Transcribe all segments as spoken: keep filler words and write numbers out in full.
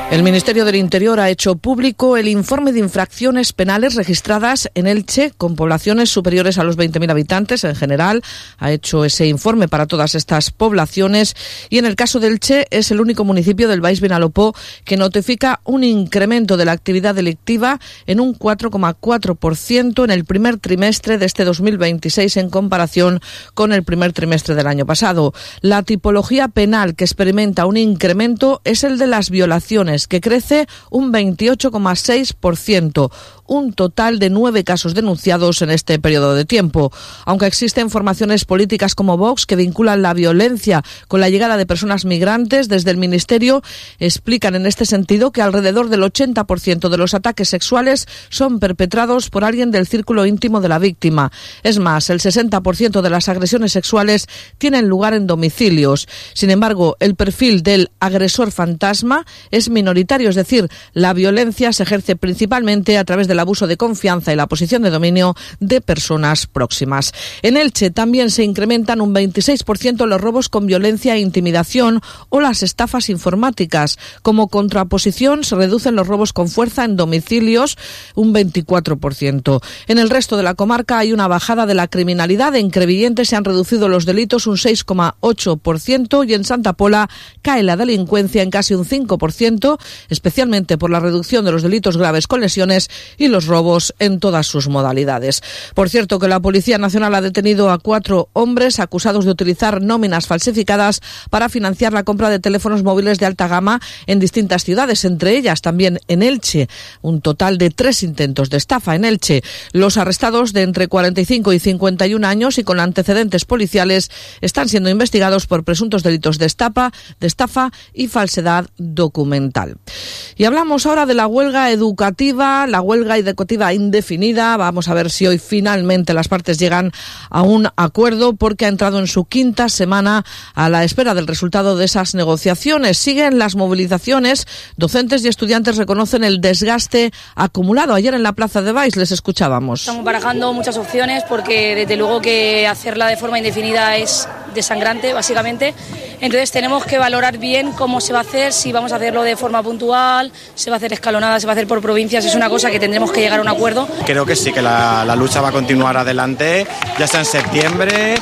El Ministerio del Interior ha hecho público el informe de infracciones penales registradas en Elche con poblaciones superiores a los veinte mil habitantes en general. Ha hecho ese informe para todas estas poblaciones y en el caso de Elche es el único municipio del Baix Vinalopó que notifica un incremento de la actividad delictiva en un cuatro coma cuatro por ciento en el primer trimestre de este dos mil veintiséis en comparación con el primer trimestre del año pasado. La tipología penal que experimenta un incremento es el de las violaciones, que crece un veintiocho coma seis por ciento, un total de nueve casos denunciados en este periodo de tiempo. Aunque existen formaciones políticas como Vox que vinculan la violencia con la llegada de personas migrantes, desde el Ministerio explican en este sentido que alrededor del ochenta por ciento de los ataques sexuales son perpetrados por alguien del círculo íntimo de la víctima. Es más, el sesenta por ciento de las agresiones sexuales tienen lugar en domicilios. Sin embargo, el perfil del agresor fantasma es minoritario, es decir, la violencia se ejerce principalmente a través del abuso de confianza y la posición de dominio de personas próximas. En Elche también se incrementan un veintiséis por ciento los robos con violencia e intimidación o las estafas informáticas. Como contraposición, se reducen los robos con fuerza en domicilios un veinticuatro por ciento. En el resto de la comarca hay una bajada de la criminalidad. En Crevillente se han reducido los delitos un seis coma ocho por ciento y en Santa Pola cae la delincuencia en casi un cinco por ciento, especialmente por la reducción de los delitos graves con lesiones y los robos en todas sus modalidades. Por cierto, que la Policía Nacional ha detenido a cuatro hombres acusados de utilizar nóminas falsificadas para financiar la compra de teléfonos móviles de alta gama en distintas ciudades, entre ellas también en Elche. Un total de tres intentos de estafa en Elche. Los arrestados, de entre cuarenta y cinco y cincuenta y un años y con antecedentes policiales, están siendo investigados por presuntos delitos de estafa, de estafa y falsedad documental. Y hablamos ahora de la huelga educativa, la huelga educativa indefinida. Vamos a ver si hoy finalmente las partes llegan a un acuerdo, porque ha entrado en su quinta semana a la espera del resultado de esas negociaciones. Siguen las movilizaciones. Docentes y estudiantes reconocen el desgaste acumulado. Ayer en la Plaza de Baix les escuchábamos. Estamos barajando muchas opciones porque desde luego que hacerla de forma indefinida es desangrante, básicamente. Entonces tenemos que valorar bien cómo se va a hacer, si vamos a hacerlo de forma puntual, se va a hacer escalonada, se va a hacer por provincias. Es una cosa que tendremos que llegar a un acuerdo. Creo que sí, que la, la lucha va a continuar adelante, ya sea en septiembre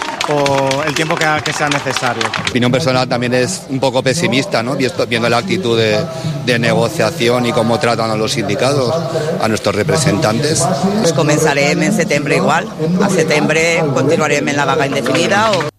o el tiempo que, que sea necesario. Mi opinión personal también es un poco pesimista, ¿no? Viendo la actitud de, de negociación y cómo tratan a los sindicatos, a nuestros representantes. Pues comenzarem en setembre igual. A setembre continuarem en la vaga indefinida o...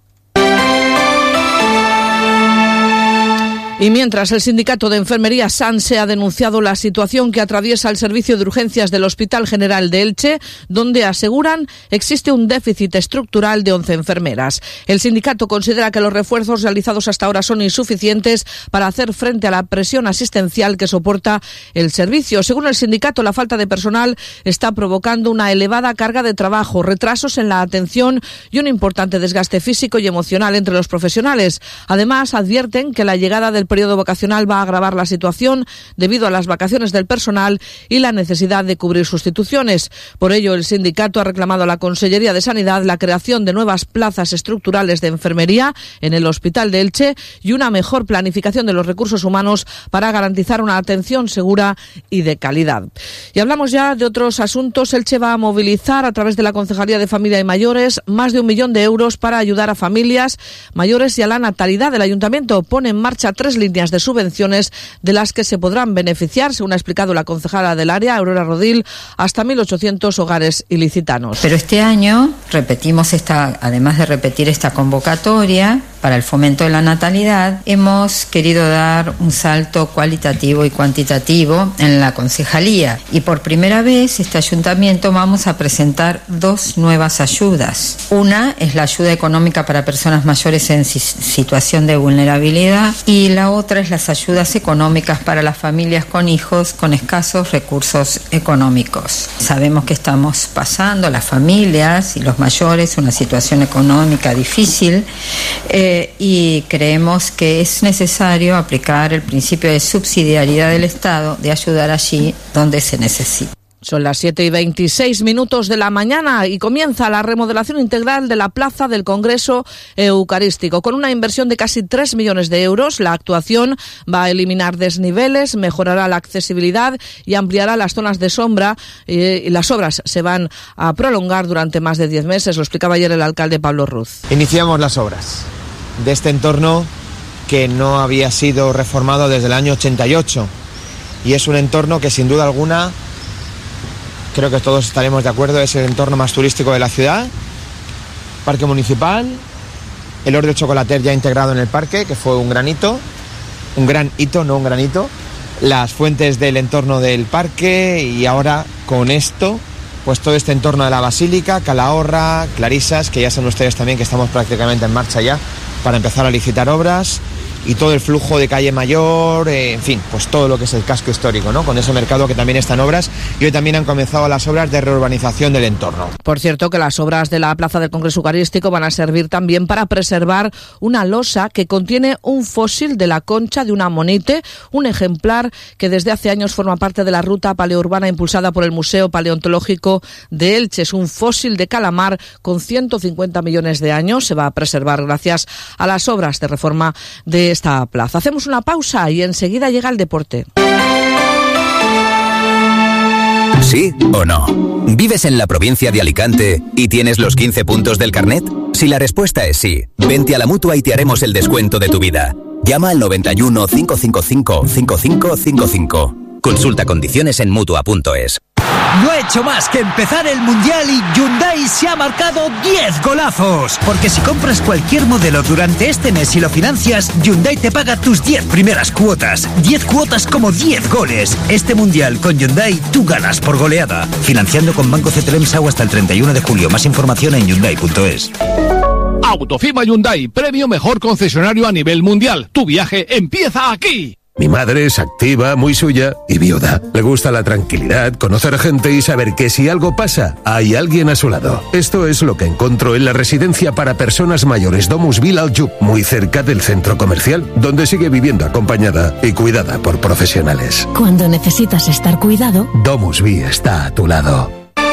Y mientras, el sindicato de enfermería SANSE ha denunciado la situación que atraviesa el servicio de urgencias del Hospital General de Elche, donde aseguran existe un déficit estructural de once enfermeras. El sindicato considera que los refuerzos realizados hasta ahora son insuficientes para hacer frente a la presión asistencial que soporta el servicio. Según el sindicato, la falta de personal está provocando una elevada carga de trabajo, retrasos en la atención y un importante desgaste físico y emocional entre los profesionales. Además, advierten que la llegada del periodo vacacional va a agravar la situación debido a las vacaciones del personal y la necesidad de cubrir sustituciones. Por ello, el sindicato ha reclamado a la Consellería de Sanidad la creación de nuevas plazas estructurales de enfermería en el Hospital de Elche y una mejor planificación de los recursos humanos para garantizar una atención segura y de calidad. Y hablamos ya de otros asuntos. Elche va a movilizar a través de la Concejalía de Familia y Mayores más de un millón de euros para ayudar a familias mayores y a la natalidad. El Ayuntamiento pone en marcha tres líneas de subvenciones de las que se podrán beneficiar, según ha explicado la concejala del área, Aurora Rodil, hasta mil ochocientos hogares ilicitanos. Pero este año repetimos esta, además de repetir esta convocatoria para el fomento de la natalidad, hemos querido dar un salto cualitativo y cuantitativo en la concejalía y por primera vez este ayuntamiento vamos a presentar dos nuevas ayudas. Una es la ayuda económica para personas mayores en situación de vulnerabilidad y la otra es las ayudas económicas para las familias con hijos con escasos recursos económicos. Sabemos que estamos pasando, las familias y los mayores, una situación económica difícil eh, y creemos que es necesario aplicar el principio de subsidiariedad del Estado, de ayudar allí donde se necesita. Son las siete y veintiséis minutos de la mañana y comienza la remodelación integral de la Plaza del Congreso Eucarístico. Con una inversión de casi tres millones de euros, la actuación va a eliminar desniveles, mejorará la accesibilidad y ampliará las zonas de sombra. Y las obras se van a prolongar durante más de diez meses, lo explicaba ayer el alcalde Pablo Ruz. Iniciamos las obras de este entorno que no había sido reformado desde el año ochenta y ocho y es un entorno que sin duda alguna, creo que todos estaremos de acuerdo, es el entorno más turístico de la ciudad. Parque municipal, el Hort del Chocolater ya integrado en el parque, que fue un gran hito, un gran hito, no un granito. Las fuentes del entorno del parque y ahora con esto, pues todo este entorno de la Basílica, Calahorra, Clarisas, que ya saben ustedes también que estamos prácticamente en marcha ya para empezar a licitar obras. Y todo el flujo de calle Mayor, eh, en fin, pues todo lo que es el casco histórico, ¿no? Con ese mercado que también está en obras y hoy también han comenzado las obras de reurbanización del entorno. Por cierto, que las obras de la Plaza del Congreso Eucarístico van a servir también para preservar una losa que contiene un fósil de la concha de una amonite, un ejemplar que desde hace años forma parte de la ruta paleourbana impulsada por el Museo Paleontológico de Elche. Es un fósil de calamar con ciento cincuenta millones de años. Se va a preservar gracias a las obras de reforma de esta plaza. Hacemos una pausa y enseguida llega el deporte. ¿Sí o no? ¿Vives en la provincia de Alicante y tienes los quince puntos del carnet? Si la respuesta es sí, vente a la Mutua y te haremos el descuento de tu vida. Llama al noventa y uno, cinco cinco cinco, cinco cinco cinco cinco. Consulta condiciones en mutua punto es. No ha hecho más que empezar el Mundial y Hyundai se ha marcado diez golazos. Porque si compras cualquier modelo durante este mes y lo financias, Hyundai te paga tus diez primeras cuotas. diez cuotas como diez goles. Este Mundial con Hyundai tú ganas por goleada. Financiando con Banco C T L M S A U hasta el treinta y uno de julio. Más información en hyundai punto es. Autofima Hyundai, premio mejor concesionario a nivel mundial. Tu viaje empieza aquí. Mi madre es activa, muy suya y viuda. Le gusta la tranquilidad, conocer gente y saber que si algo pasa, hay alguien a su lado. Esto es lo que encontró en la residencia para personas mayores Domusville Aljub, muy cerca del centro comercial, donde sigue viviendo acompañada y cuidada por profesionales. Cuando necesitas estar cuidado, Domusville está a tu lado.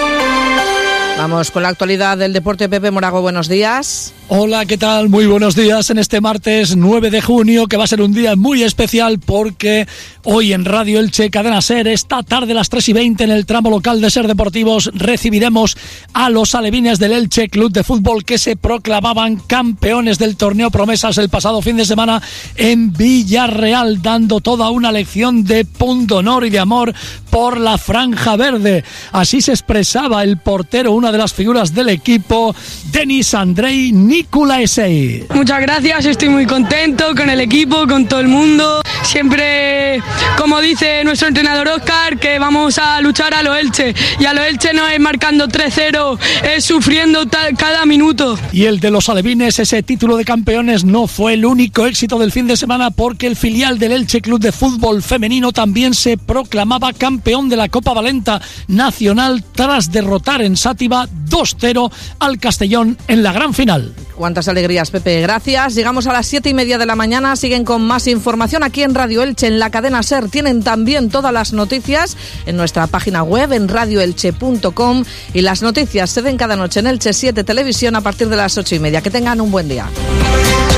Vamos con la actualidad del deporte. Pepe Morago, buenos días. Hola, ¿qué tal? Muy buenos días en este martes nueve de junio, que va a ser un día muy especial porque hoy en Radio Elche, Cadena SER, esta tarde a las tres y veinte en el tramo local de SER Deportivos, recibiremos a los alevines del Elche Club de Fútbol que se proclamaban campeones del torneo Promesas el pasado fin de semana en Villarreal, dando toda una lección de pundonor y de amor por la franja verde. Así se expresaba el portero, una de las figuras del equipo, Denis Andrei Nicolaesei. Muchas gracias, estoy muy contento con el equipo, con todo el mundo. Siempre, como dice nuestro entrenador Óscar, que vamos a luchar a lo Elche. Y a lo Elche no es marcando tres cero, es sufriendo ta- cada minuto. Y el de los alevines, ese título de campeones, no fue el único éxito del fin de semana, porque el filial del Elche Club de Fútbol Femenino también se proclamaba campeón de la Copa Valenta Nacional tras derrotar en Sátiva dos cero al Castellón en la gran final. Cuántas alegrías, Pepe, gracias. Llegamos a las siete y media de la mañana, siguen con más información aquí en Radio Elche, en la cadena SER. Tienen también todas las noticias en nuestra página web, en radio elche punto com, y las noticias se ven cada noche en Elche siete Televisión a partir de las ocho y media. Que tengan un buen día.